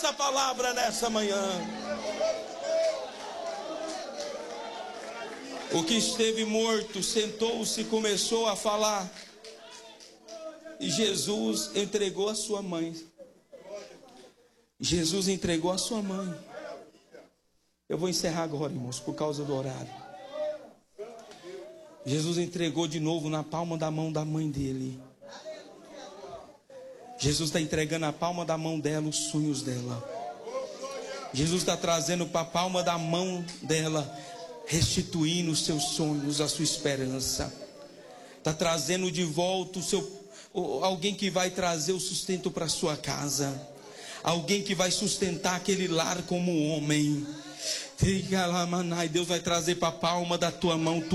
essa palavra nessa manhã. O que esteve morto sentou-se e começou a falar. E Jesus entregou a sua mãe. Jesus entregou a sua mãe. Eu vou encerrar agora, irmãos, por causa do horário. Jesus entregou de novo na palma da mão da mãe dele. Jesus está entregando na palma da mão dela os sonhos dela. Jesus está trazendo para a palma da mão dela, restituindo os seus sonhos, a sua esperança. Está trazendo de volta alguém que vai trazer o sustento para a sua casa. Alguém que vai sustentar aquele lar como homem. Deus vai trazer para a palma da tua mão